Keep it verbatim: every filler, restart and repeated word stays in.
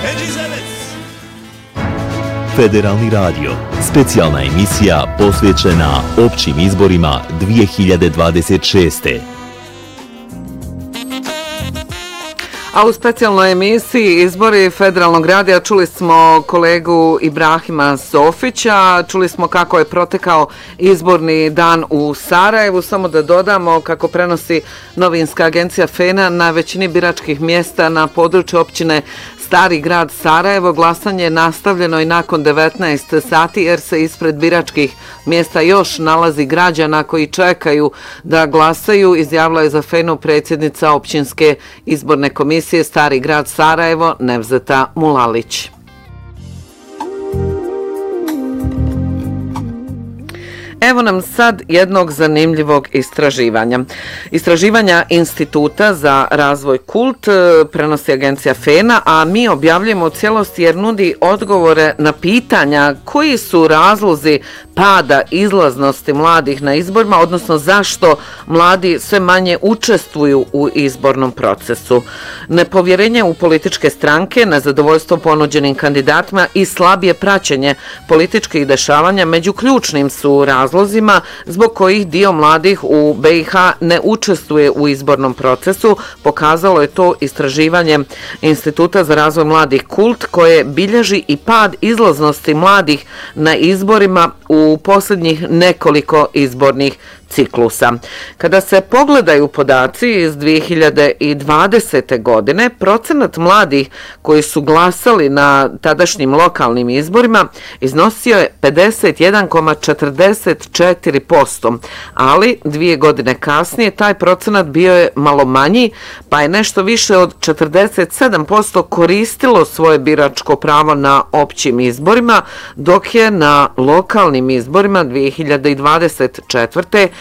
Federalni radio, specijalna emisija posvećena općim izborima dvije hiljade dvadeset šeste. A u specijalnoj emisiji Izbori Federalnog radija čuli smo kolegu Ibrahima Sofića, čuli smo kako je protekao izborni dan u Sarajevu. Samo da dodamo, kako prenosi novinska agencija FENA, na većini biračkih mjesta na području općine Stari grad Sarajevo glasanje je nastavljeno i nakon devetnaest sati jer se ispred biračkih mjesta još nalazi građana koji čekaju da glasaju, izjavila je za FENU predsjednica općinske izborne komisije Stari grad Sarajevo Nevzeta Mulalić. Evo nam sad jednog zanimljivog istraživanja. Istraživanja Instituta za razvoj Kult prenosi agencija FENA, a mi objavljujemo u cijelosti jer nudi odgovore na pitanja koji su razlozi pada izlaznosti mladih na izborima, odnosno zašto mladi sve manje učestvuju u izbornom procesu. Nepovjerenje u političke stranke, nezadovoljstvo ponuđenim kandidatima i slabije praćenje političkih dešavanja među ključnim su razlozima zbog kojih dio mladih u B i H ne učestvuje u izbornom procesu. Pokazalo je to istraživanje Instituta za razvoj mladih Kult koje bilježi i pad izlaznosti mladih na izborima u posljednjih nekoliko izbornih ciklusa. Kada se pogledaju podaci iz dvije hiljade dvadesete. godine, procenat mladih koji su glasali na tadašnjim lokalnim izborima iznosio je pedeset jedan zarez četrdeset četiri posto, ali dvije godine kasnije taj procenat bio je malo manji, pa je nešto više od četrdeset sedam posto koristilo svoje biračko pravo na općim izborima, dok je na lokalnim izborima dvije hiljade dvadeset četvrte.